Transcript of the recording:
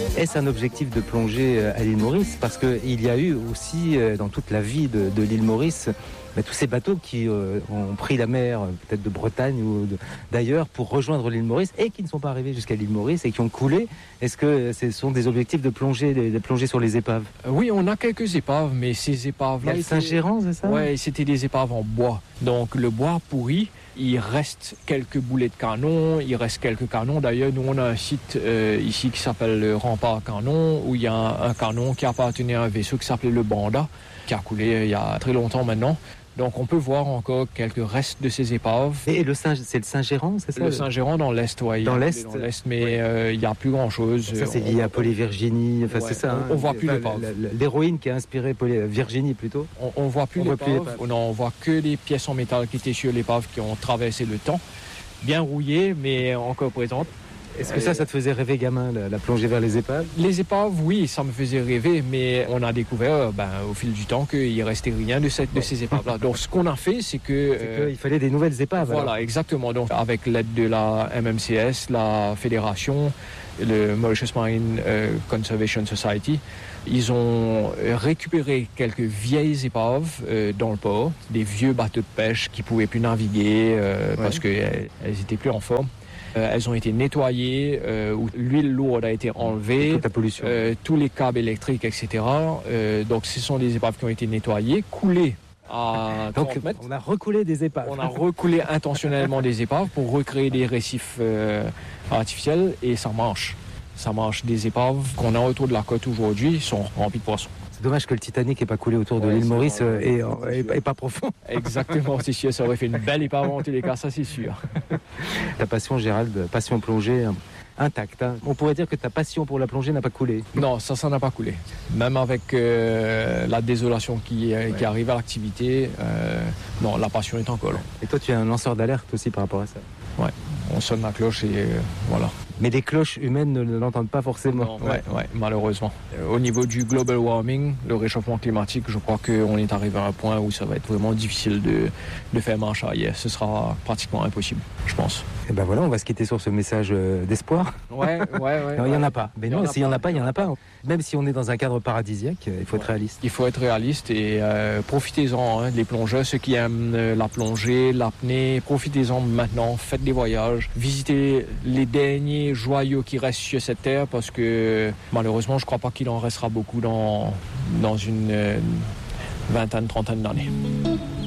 Est-ce un objectif de plonger à l'île Maurice? Parce qu'il y a eu aussi dans toute la vie de l'île Maurice tous ces bateaux qui ont pris la mer, peut-être de Bretagne ou d'ailleurs, pour rejoindre l'île Maurice et qui ne sont pas arrivés jusqu'à l'île Maurice et qui ont coulé. Est-ce que ce sont des objectifs de plonger sur les épaves? Oui, on a quelques épaves, mais ces épaves-là... Il y a le Saint-Gérand, c'est ça? Oui, c'était des épaves en bois. Donc le bois pourri, il reste quelques boulets de canon, il reste quelques canons. D'ailleurs, nous, on a un site ici qui s'appelle le Rempart Canon, où il y a un canon qui appartenait à un vaisseau qui s'appelait le Banda, qui a coulé il y a très longtemps maintenant. Donc on peut voir encore quelques restes de ces épaves. Et c'est le Saint-Gérand, c'est ça? Le Saint-Gérand dans l'Est, oui. Dans l'Est, mais il n'y a plus grand-chose. Ça, c'est lié à Polly-Virginie, enfin, c'est ça. On voit plus l'épave. L'héroïne qui a inspiré Virginie, plutôt. On voit plus l'épave. On voit que les pièces en métal qui étaient sur l'épave qui ont traversé le temps. Bien rouillées, mais encore présentes. Est-ce que ça te faisait rêver gamin, la plongée vers les épaves? Les épaves, oui, ça me faisait rêver, mais on a découvert au fil du temps qu'il ne restait rien de ces épaves-là. Donc ce qu'on a fait, c'est que... il fallait des nouvelles épaves. Voilà, alors. Exactement. Donc avec l'aide de la MMCS, la Fédération, le Mauritius Marine Conservation Society, ils ont récupéré quelques vieilles épaves dans le port, des vieux bateaux de pêche qui ne pouvaient plus naviguer parce qu'elles n'étaient plus en forme. Elles ont été nettoyées, où l'huile lourde a été enlevée, toute la pollution. Tous les câbles électriques, etc. Donc ce sont des épaves qui ont été nettoyées, coulées à 30 mètres. On a recoulé des épaves. On a recoulé intentionnellement des épaves pour recréer des récifs artificiels et ça marche. Ça marche. Des épaves qu'on a autour de la côte aujourd'hui sont remplies de poissons. C'est dommage que le Titanic n'ait pas coulé autour de l'île Maurice et pas profond. Exactement, c'est sûr, ça aurait fait une belle épave en tous les cas, ça c'est sûr. Ta passion, Gérald, passion plongée intacte. Hein. On pourrait dire que ta passion pour la plongée n'a pas coulé. Non, ça n'a pas coulé. Même avec la désolation qui arrive à l'activité, non, la passion est encore là. Et toi, tu es un lanceur d'alerte aussi par rapport à ça? Ouais, on sonne la cloche et voilà. Mais les cloches humaines ne l'entendent pas forcément. Oui, malheureusement. Au niveau du global warming, le réchauffement climatique, je crois qu'on est arrivé à un point où ça va être vraiment difficile de faire marche arrière. Ce sera pratiquement impossible, je pense. Et ben voilà, on va se quitter sur ce message d'espoir. Ouais. Non, il n'y en a pas. Mais non, s'il n'y en a pas, il n'y en a pas. Même si on est dans un cadre paradisiaque, il faut être réaliste. Il faut être réaliste et profitez-en, les plongeurs, ceux qui aiment la plongée, l'apnée, profitez-en maintenant, faites des voyages, visitez les derniers joyaux qui restent sur cette terre parce que malheureusement, je ne crois pas qu'il en restera beaucoup dans une vingtaine, trentaine d'années.